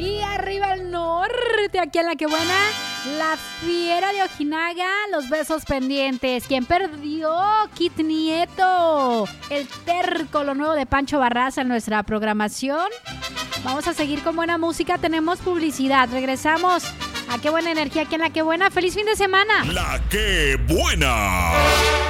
Y arriba al norte, aquí en La Que Buena, la fiera de Ojinaga, los besos pendientes. ¿Quién perdió? Kit Nieto, el terco, lo nuevo de Pancho Barraza en nuestra programación. Vamos a seguir con buena música, tenemos publicidad. Regresamos a Qué Buena Energía aquí en La Que Buena. ¡Feliz fin de semana! La Que Buena.